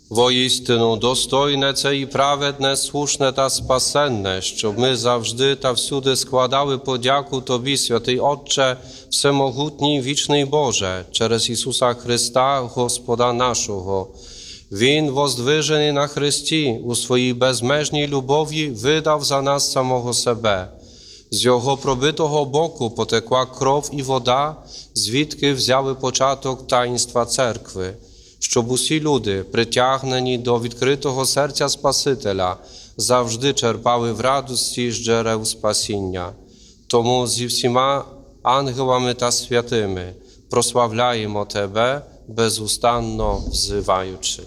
Воістину достойне це і праведне, слушне та спасенне, щоб ми завжди та всюди складали подяку Тобі, святий Отче, всемогутній, вічний Боже, через Ісуса Христа, Господа нашого. Він, воздвижений на хресті, у своїй безмежній любові видав за нас самого себе. З Його пробитого боку потекла кров і вода, звідки взяли початок таїнства церкви, щоб усі люди, притягнені до відкритого серця Спасителя, завжди черпали в радості з джерел спасіння. Тому зі всіма ангелами та святими прославляємо Тебе, безустанно взиваючи.